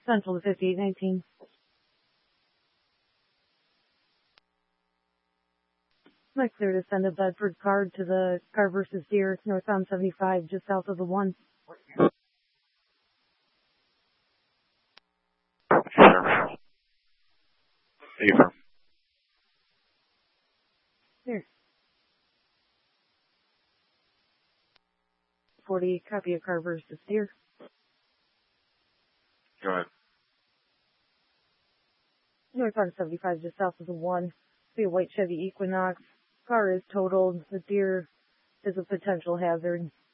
Central to 5819. Mike clear to send a Bedford card to the car versus Deer, northbound 75, just south of the 1. Sure. Affirm. Here. 40, copy of car versus Deer. Go ahead. Northbound 75, just south of the 1. See a white Chevy Equinox. Car is totaled. The Deer is a potential hazard.